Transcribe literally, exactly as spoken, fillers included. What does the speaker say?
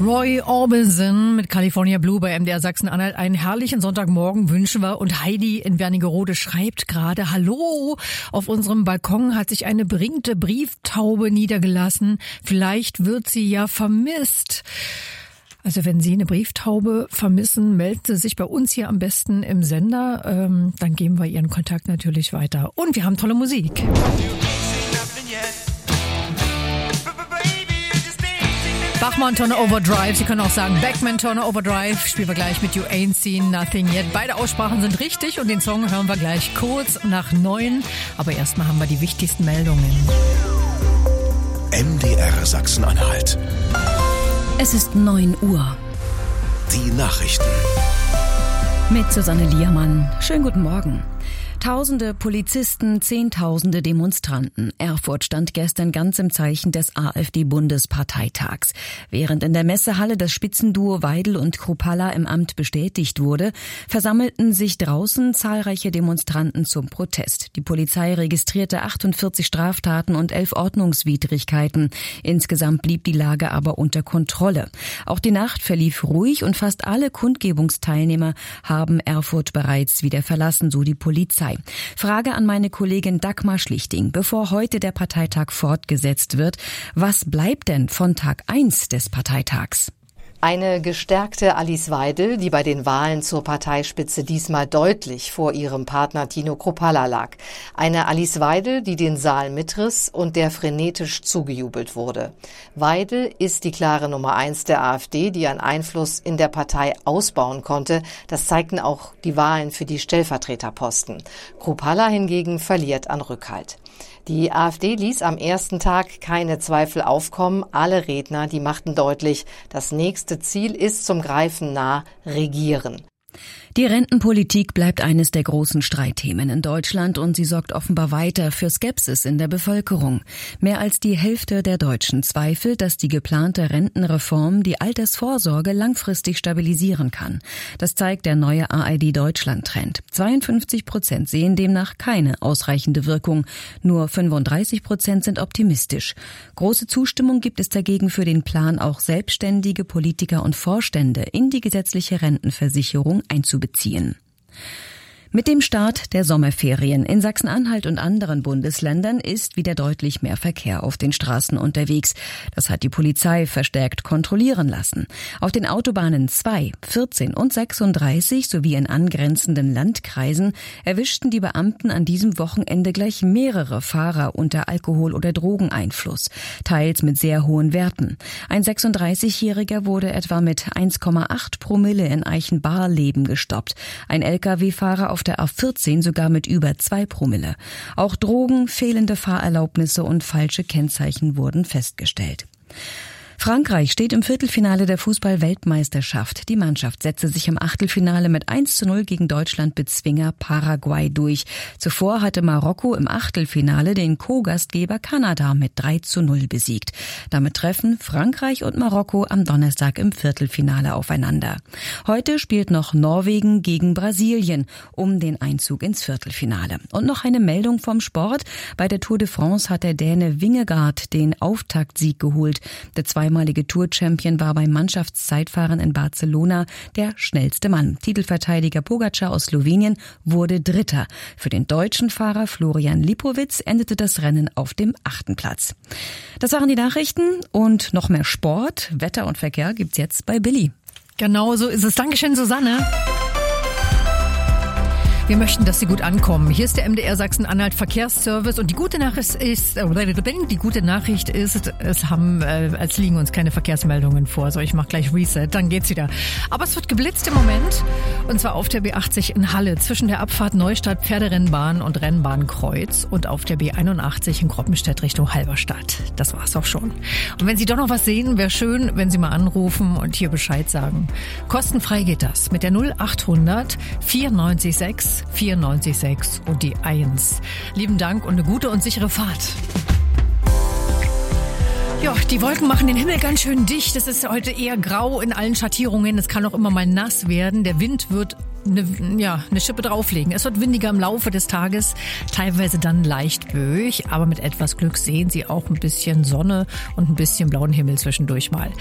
Roy Orbison mit California Blue bei M D R Sachsen-Anhalt. Einen herrlichen Sonntagmorgen wünschen wir. Und Heidi in Wernigerode schreibt gerade: Hallo, auf unserem Balkon hat sich eine beringte Brieftaube niedergelassen. Vielleicht wird sie ja vermisst. Also wenn Sie eine Brieftaube vermissen, melden Sie sich bei uns hier am besten im Sender. Ähm, dann geben wir Ihren Kontakt natürlich weiter. Und wir haben tolle Musik. Bachmann Turner Overdrive, Sie können auch sagen Beckman Turner Overdrive, spielen wir gleich mit You Ain't Seen Nothing Yet. Beide Aussprachen sind richtig und den Song hören wir gleich kurz nach neun. Aber erstmal haben wir die wichtigsten Meldungen. M D R Sachsen-Anhalt. Es ist neun Uhr. Die Nachrichten. Mit Susanne Liermann. Schönen guten Morgen. Tausende Polizisten, Zehntausende Demonstranten. Erfurt stand gestern ganz im Zeichen des AfD-Bundesparteitags. Während in der Messehalle das Spitzenduo Weidel und Kruppalla im Amt bestätigt wurde, versammelten sich draußen zahlreiche Demonstranten zum Protest. Die Polizei registrierte achtundvierzig Straftaten und elf Ordnungswidrigkeiten. Insgesamt blieb die Lage aber unter Kontrolle. Auch die Nacht verlief ruhig und fast alle Kundgebungsteilnehmer haben Erfurt bereits wieder verlassen, so die Polizei. Frage an meine Kollegin Dagmar Schlichting. Bevor heute der Parteitag fortgesetzt wird, was bleibt denn von Tag eins des Parteitags? Eine gestärkte Alice Weidel, die bei den Wahlen zur Parteispitze diesmal deutlich vor ihrem Partner Tino Kruppalla lag. Eine Alice Weidel, die den Saal mitriss und der frenetisch zugejubelt wurde. Weidel ist die klare Nummer eins der AfD, die an Einfluss in der Partei ausbauen konnte. Das zeigten auch die Wahlen für die Stellvertreterposten. Kruppalla hingegen verliert an Rückhalt. Die AfD ließ am ersten Tag keine Zweifel aufkommen. Alle Redner, die machten deutlich, das nächste Ziel ist zum Greifen nah Regieren. Die Rentenpolitik bleibt eines der großen Streitthemen in Deutschland und sie sorgt offenbar weiter für Skepsis in der Bevölkerung. Mehr als die Hälfte der Deutschen zweifelt, dass die geplante Rentenreform die Altersvorsorge langfristig stabilisieren kann. Das zeigt der neue A R D-Deutschland-Trend. zweiundfünfzig Prozent sehen demnach keine ausreichende Wirkung. Nur fünfunddreißig Prozent sind optimistisch. Große Zustimmung gibt es dagegen für den Plan, auch selbstständige Politiker und Vorstände in die gesetzliche Rentenversicherung einzubeziehen. beziehen. Mit dem Start der Sommerferien in Sachsen-Anhalt und anderen Bundesländern ist wieder deutlich mehr Verkehr auf den Straßen unterwegs. Das hat die Polizei verstärkt kontrollieren lassen. Auf den Autobahnen zwei, vierzehn und sechsunddreißig sowie in angrenzenden Landkreisen erwischten die Beamten an diesem Wochenende gleich mehrere Fahrer unter Alkohol- oder Drogeneinfluss, teils mit sehr hohen Werten. Ein sechsunddreißigjähriger wurde etwa mit eins Komma acht Promille in Eichenbarleben gestoppt. Ein L K W-Fahrer auf der A vierzehn sogar mit über zwei Promille. Auch Drogen, fehlende Fahrerlaubnisse und falsche Kennzeichen wurden festgestellt. Frankreich steht im Viertelfinale der Fußball-Weltmeisterschaft. Die Mannschaft setzte sich im Achtelfinale mit eins zu null gegen Deutschland-Bezwinger Paraguay durch. Zuvor hatte Marokko im Achtelfinale den Co-Gastgeber Kanada mit drei zu null besiegt. Damit treffen Frankreich und Marokko am Donnerstag im Viertelfinale aufeinander. Heute spielt noch Norwegen gegen Brasilien um den Einzug ins Viertelfinale. Und noch eine Meldung vom Sport. Bei der Tour de France hat der Däne Vingegaard den Auftaktsieg geholt. Der zwei ehemalige Tour-Champion war beim Mannschaftszeitfahren in Barcelona der schnellste Mann. Titelverteidiger Pogačar aus Slowenien wurde Dritter. Für den deutschen Fahrer Florian Lipowitz endete das Rennen auf dem achten Platz. Das waren die Nachrichten und noch mehr Sport, Wetter und Verkehr gibt's jetzt bei Billy. Genau so ist es. Dankeschön, Susanne. Wir möchten, dass Sie gut ankommen. Hier ist der M D R Sachsen-Anhalt Verkehrsservice und die gute Nachricht ist, die gute Nachricht ist, es haben, äh, es liegen uns keine Verkehrsmeldungen vor. So, ich mach gleich Reset, dann geht's wieder. Aber es wird geblitzt im Moment und zwar auf der B achtzig in Halle zwischen der Abfahrt Neustadt Pferderennbahn und Rennbahnkreuz und auf der B einundachtzig in Kroppenstedt Richtung Halberstadt. Das war's auch schon. Und wenn Sie doch noch was sehen, wäre schön, wenn Sie mal anrufen und hier Bescheid sagen. Kostenfrei geht das mit der null achthundert vierundneunzig sechs vierundneunzig sechs und die eins. Lieben Dank und eine gute und sichere Fahrt. Ja, die Wolken machen den Himmel ganz schön dicht. Es ist heute eher grau in allen Schattierungen. Es kann auch immer mal nass werden. Der Wind wird eine, ja, eine Schippe drauflegen. Es wird windiger im Laufe des Tages, teilweise dann leicht böig, aber mit etwas Glück sehen Sie auch ein bisschen Sonne und ein bisschen blauen Himmel zwischendurch mal.